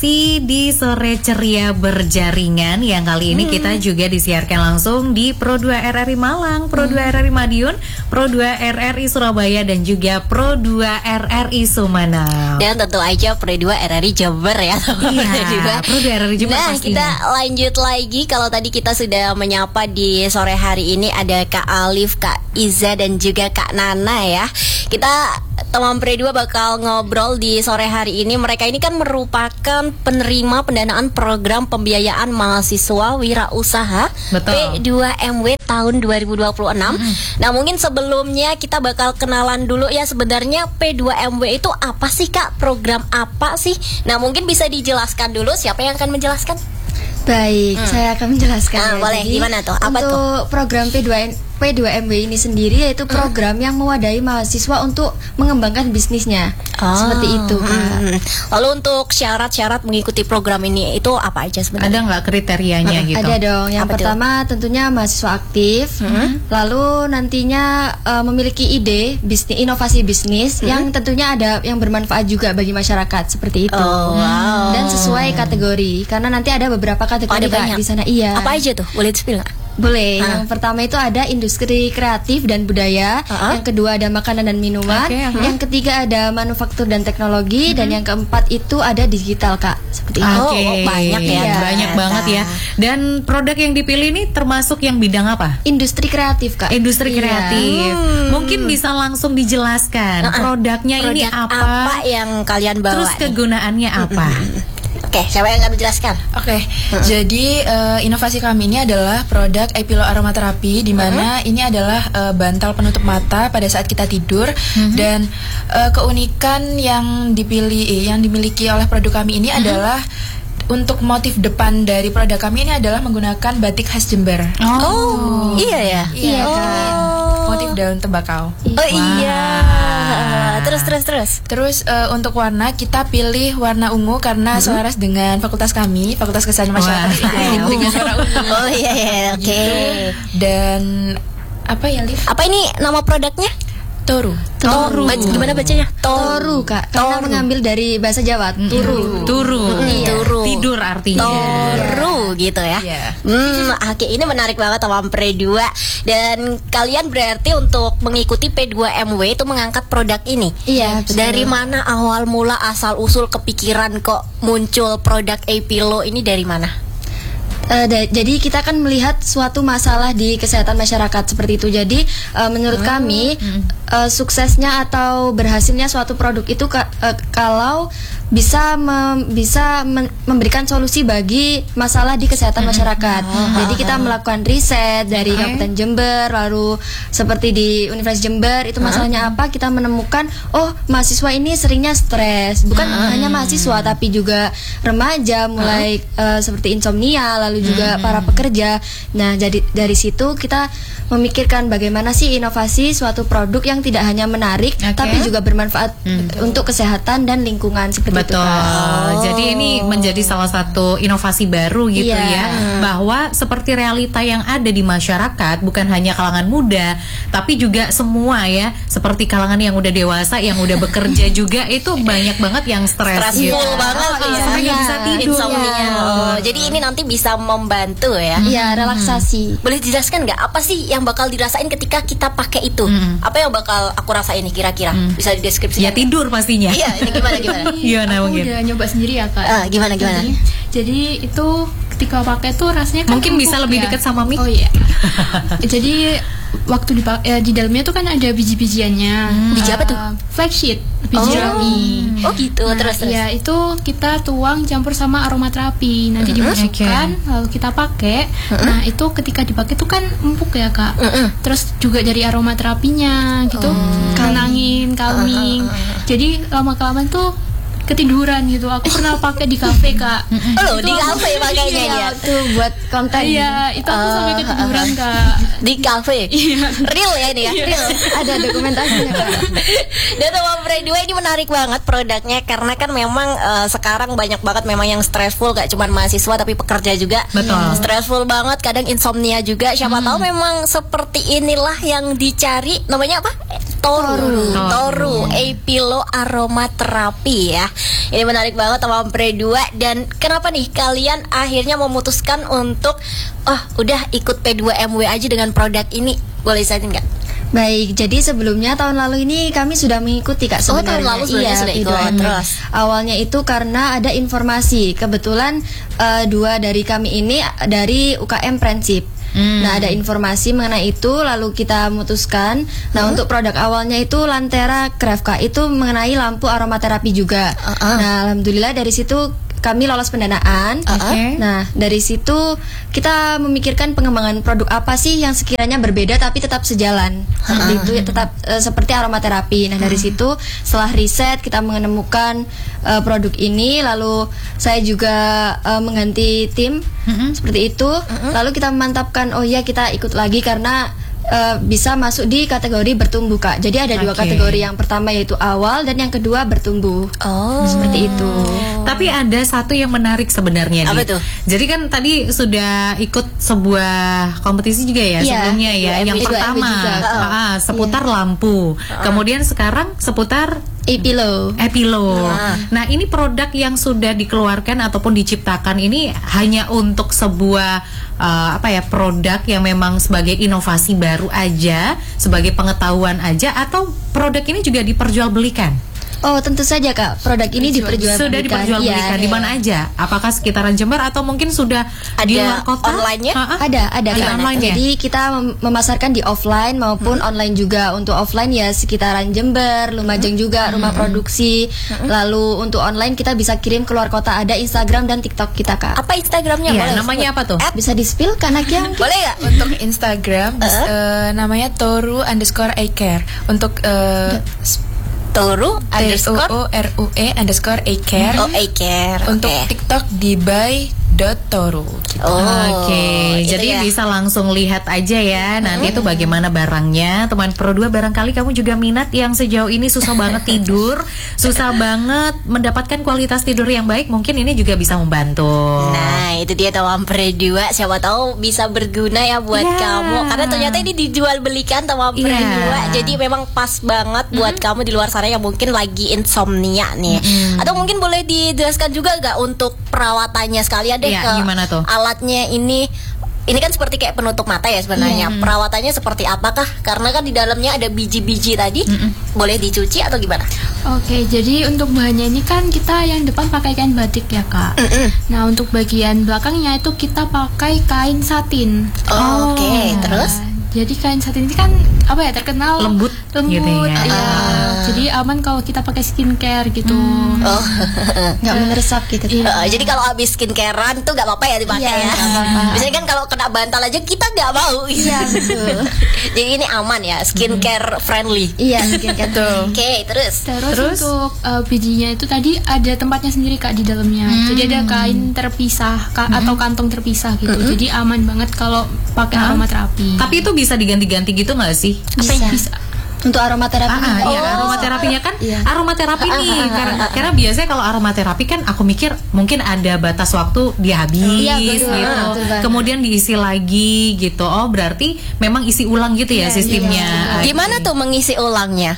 masih di Sore Ceria Berjaringan yang kali ini kita juga disiarkan langsung di Pro 2 RRI Malang, Pro 2 RRI Madiun, Pro 2 RRI Surabaya dan juga Pro 2 RRI Sumeneb. Dan tentu aja Pro 2 RRI Jember ya. Iya, Pro 2 RRI Jember Nah, pastinya. kita lanjut lagi. Kalau tadi kita sudah menyapa di sore hari ini ada Kak Alif, Kak Iza dan juga Kak Nana ya. Kita teman Pro 2 bakal ngobrol di sore hari ini. Mereka ini kan merupakan penerima pendanaan program pembiayaan mahasiswa wirausaha P2MW tahun 2026. Nah, mungkin sebelumnya kita bakal kenalan dulu ya, sebenarnya P2MW itu apa sih Kak? Program apa sih? Nah, mungkin bisa dijelaskan dulu, siapa yang akan menjelaskan? Baik, saya akan menjelaskan. Nah, boleh. Jadi, Gimana tuh? Apa untuk tuh? program P2MW ini sendiri yaitu program yang mewadahi mahasiswa untuk mengembangkan bisnisnya. Seperti itu, Kak. Lalu untuk syarat-syarat mengikuti program ini itu apa aja sebenarnya? Ada nggak kriterianya gitu? Ada dong. Yang Apa tuh? pertama tentunya mahasiswa aktif, lalu nantinya memiliki ide bisnis, inovasi bisnis yang tentunya ada yang bermanfaat juga bagi masyarakat seperti itu. Wow. Dan sesuai kategori, karena nanti ada beberapa kategori ada Kak, banyak di sana. Iya. Apa aja tuh? Boleh di-spill nggak? Boleh. Yang pertama itu ada industri kreatif dan budaya. Yang kedua ada makanan dan minuman. Yang ketiga ada manufaktur dan teknologi. Dan yang keempat itu ada digital, Kak. Seperti itu. Oke, banyak ya. Iya. Banyak banget ya. Dan produk yang dipilih ini termasuk yang bidang apa? Industri kreatif, Kak. Industri Iya. kreatif. Mungkin bisa langsung dijelaskan produknya ini Produk apa, yang kalian bawa? terus kegunaannya apa? Oke, siapa yang akan menjelaskan? Oke, jadi inovasi kami ini adalah produk Epilo Aromaterapi, di mana ini adalah bantal penutup mata pada saat kita tidur. Dan keunikan yang dimiliki oleh produk kami ini adalah untuk motif depan dari produk kami ini adalah menggunakan batik khas Jember. Oh, iya ya. Iya, Oh. motif daun tembakau. Oh iya. Terus. Terus untuk warna kita pilih warna ungu karena selaras dengan fakultas kami, Fakultas Kesehatan Masyarakat dengan warna ungu. Oh iya, oke. Dan apa ya, Liv? Apa ini nama produknya? Toru. Gimana bacanya? Toru, Kak. Karena mengambil dari bahasa Jawa, turu. Turu. Turu. Tidur artinya. Toru gitu ya. Iya. Oke, ini menarik banget teman P2. Dan kalian berarti untuk mengikuti P2MW itu mengangkat produk ini. Iya, betul. Dari mana awal mula asal usul kepikiran kok muncul produk Epilo ini dari mana? Jadi kita kan melihat suatu masalah di kesehatan masyarakat seperti itu. Jadi menurut kami suksesnya atau berhasilnya suatu produk itu kalau bisa memberikan solusi bagi masalah di kesehatan masyarakat. Jadi kita melakukan riset dari Kabupaten Jember, lalu seperti di Universitas Jember itu masalahnya apa, kita menemukan mahasiswa ini seringnya stres, bukan hanya mahasiswa tapi juga remaja mulai seperti insomnia, lalu juga para pekerja. Nah, jadi dari situ kita memikirkan bagaimana sih inovasi suatu produk yang tidak hanya menarik tapi juga bermanfaat untuk kesehatan dan lingkungan seperti Betul. itu, Kak. Jadi ini menjadi salah satu inovasi baru gitu Iya. ya, bahwa seperti realita yang ada di masyarakat bukan hanya kalangan muda, tapi juga semua ya, seperti kalangan yang udah dewasa, yang udah bekerja juga itu banyak banget yang stres gitu. Stressful banget ya. Sampai nggak bisa tidur. Insomnia. Jadi ini nanti bisa membantu ya. Iya, relaksasi. Boleh dijelaskan nggak apa sih yang bakal dirasain ketika kita pakai itu? Apa yang bakal aku rasain nih kira-kira? Bisa dideskripsikan? Ya tidur pastinya. Iya, ini gimana? Gimana Aku mungkin? udah nyoba sendiri ya, Kak. Gimana? Jadi itu ketika pakai tuh rasanya kan Mungkin bisa empuk lebih ya. dekat sama mic. Oh iya. Jadi waktu di dalamnya tuh kan ada biji-bijiannya. Biji apa tuh? Flaxseed, biji rangi. Oh gitu. Nah, terus. ya itu kita tuang campur sama aromaterapi. Nanti dimasukkan, lalu kita pakai. Nah itu ketika dipakai tuh kan empuk ya, Kak. Terus juga dari aromaterapinya gitu, nenangin, calming. Jadi lama-kelamaan tuh ketiduran gitu. Aku pernah pakai di kafe, Kak. Oh, di kafe pakainya dia. Itu buat konten. Iya, itu aku sampai ketiduran, Kak. Di kafe. Real ya ini ya. Real. Ada dokumentasinya, Kak. Dan teman Pre2 ini menarik banget produknya karena kan memang sekarang banyak banget memang yang stressful, gak cuma mahasiswa tapi pekerja juga. Betul. Stressful banget, kadang insomnia juga. Siapa tahu memang seperti inilah yang dicari. Namanya apa? Toru. Epilo Aromaterapi ya. ini menarik banget teman Pre 2. Dan kenapa nih kalian akhirnya memutuskan untuk udah ikut P2MW aja dengan produk ini? Boleh saya nggak? Baik, jadi sebelumnya tahun lalu ini kami sudah mengikuti Kak sebenarnya. Tahun lalu sebenarnya sudah ikut. P2MW. Terus? Awalnya itu karena ada informasi. Kebetulan dua dari kami ini dari UKM Prinsip. Nah, ada informasi mengenai itu, lalu kita memutuskan. Nah, untuk produk awalnya itu Lantera Craft Kak, itu mengenai lampu aromaterapi juga. Nah, alhamdulillah dari situ kami lolos pendanaan. Nah, dari situ kita memikirkan pengembangan produk apa sih yang sekiranya berbeda tapi tetap sejalan. Seperti itu ya, tetap seperti aromaterapi. Nah, dari situ setelah riset kita menemukan produk ini, lalu saya juga mengganti tim seperti itu. Lalu kita memantapkan, oh ya kita ikut lagi karena bisa masuk di kategori bertumbuh Kak. Jadi ada dua kategori, yang pertama yaitu awal dan yang kedua bertumbuh. Seperti itu. Tapi ada satu yang menarik sebenarnya. Apa nih. tuh? Jadi kan tadi sudah ikut sebuah kompetisi juga ya, sebelumnya ya. Yang pertama seputar lampu. Kemudian sekarang seputar Epilo. Nah, ini produk yang sudah dikeluarkan ataupun diciptakan ini hanya untuk sebuah produk yang memang sebagai inovasi baru aja, sebagai pengetahuan aja, atau produk ini juga diperjualbelikan? Oh, tentu saja Kak, produk ini diperjualbelikan. Sudah diperjualbelikan di mana aja? Apakah sekitaran Jember atau mungkin sudah di luar kota? Online-nya? Ada Kak. Online-nya? Jadi kita memasarkan di offline maupun online juga. Untuk offline ya sekitaran Jember, Lumajang juga, rumah produksi. Lalu untuk online kita bisa kirim keluar kota. Ada Instagram dan TikTok kita Kak. Apa Instagramnya? Iya, namanya apa tuh? Bisa di-spill kan Akia? Boleh nggak? Untuk Instagram namanya Toru_Icare. Untuk Toru _Toru_Icare. Icare. Untuk TikTok di by.toru. Oke, jadi bisa langsung lihat aja ya nanti itu bagaimana barangnya. Teman Pro 2, barangkali kamu juga minat yang sejauh ini susah banget tidur, susah banget mendapatkan kualitas tidur yang baik, mungkin ini juga bisa membantu. Nah, itu dia teman Pro 2, siapa tahu bisa berguna ya buat kamu. Karena ternyata ini dijual belikan teman Pro 2. Jadi memang pas banget buat kamu di luar sana yang mungkin lagi insomnia nih. Atau mungkin boleh dijelaskan juga gak untuk perawatannya sekalian deh ke gimana tuh? Alatnya ini kan seperti kayak penutup mata ya sebenarnya. Perawatannya seperti apakah? Karena kan di dalamnya ada biji-biji tadi. Boleh dicuci atau gimana? Oke, jadi untuk bahannya ini kan kita yang depan pakai kain batik ya Kak. Nah, untuk bagian belakangnya itu kita pakai kain satin. Oke, terus? Jadi kain satin ini kan terkenal lembut gitu ya. Jadi aman kalau kita pakai skincare gitu. Nggak meresap gitu. Jadi kalau habis skincarean tuh nggak apa-apa ya dipakai ya. Biasanya kan kalau kena bantal aja kita nggak mau. Iya, betul. Jadi ini aman ya, skincare friendly. Iya, skincare tuh. Oke, terus untuk bijinya itu tadi ada tempatnya sendiri Kak di dalamnya. Jadi ada kain terpisah atau kantong terpisah gitu. Jadi aman banget kalau pakai aromaterapi. Tapi itu bisa diganti-ganti gitu nggak sih? Bisa. Untuk aromaterapi. Aromaterapinya kan aromaterapi nih karena biasanya kalau aromaterapi kan aku mikir mungkin ada batas waktu dia habis gitu. Kemudian diisi lagi gitu. Oh, berarti memang isi ulang gitu ya sistemnya. Gimana tuh mengisi ulangnya?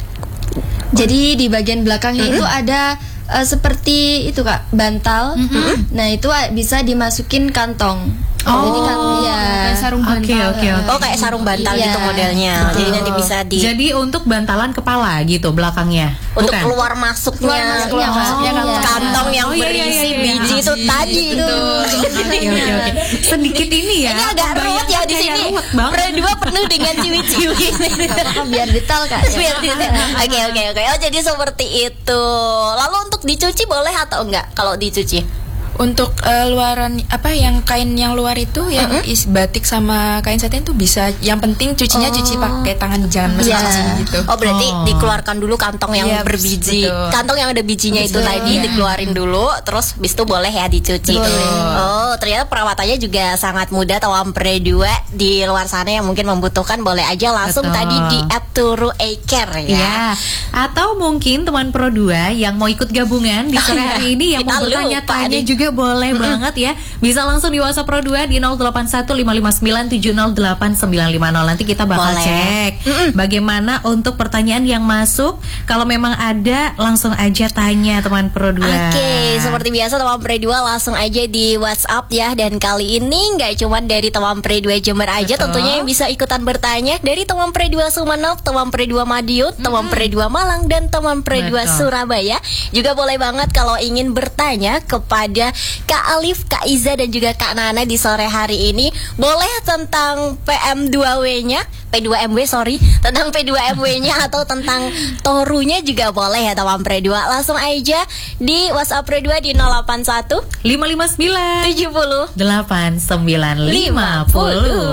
Jadi di bagian belakangnya itu ada seperti itu Kak, bantal. Nah, itu bisa dimasukin kantong. Jadi kan kayak sarung bantal. Oke. Oh, kayak sarung bantal gitu modelnya. Jadi nanti bisa Jadi untuk bantalan kepala gitu belakangnya. Untuk keluar masuknya kantong yang berisi biji itu tadi itu. Oke. Sedikit ini ya. Ini agak ruwet ya di sini. Pro 2 penuh dengan ciwi-ciwi. Biar detail Kak. Oke. Oh, jadi seperti itu. Lalu untuk dicuci boleh atau enggak kalau dicuci? Untuk luaran yang kain yang luar itu yang batik sama kain satin tuh bisa. Yang penting cucinya cuci pakai tangan, jangan mesin gitu. Oh, berarti dikeluarkan dulu kantong yang berbiji. Betul. Kantong yang ada bijinya itu tadi dikeluarin dulu, terus bis itu boleh ya dicuci. Oh, ternyata perawatannya juga sangat mudah. Tawam Pre 2 di luar sana yang mungkin membutuhkan boleh aja langsung tadi di @Toru_Icare ya. Atau mungkin teman Pro 2 yang mau ikut gabungan di sore hari ini yang mau bertanya-tanya juga Oke, boleh banget ya. Bisa langsung di WhatsApp Pro 2 di 081559708950. Nanti kita bakal Boleh. cek bagaimana untuk pertanyaan yang masuk. Kalau memang ada, langsung aja tanya teman Pro 2. Oke, seperti biasa teman Pre 2 langsung aja di WhatsApp ya. Dan kali ini nggak cuma dari teman Pre 2 Jember aja, tentunya yang bisa ikutan bertanya dari teman Pre 2 Sumeneb, teman Pre 2 Madiun, teman Pre 2 Malang, dan teman Pre 2 Surabaya. Juga boleh banget kalau ingin bertanya kepada Kak Alif, Kak Iza, dan juga Kak Nana di sore hari ini. Boleh tentang PM2W-nya, P2MW sorry, tentang P2MW-nya atau tentang Torunya juga boleh ya teman Pre 2. Langsung aja di WhatsApp Pre 2 di 081 559 70 8950.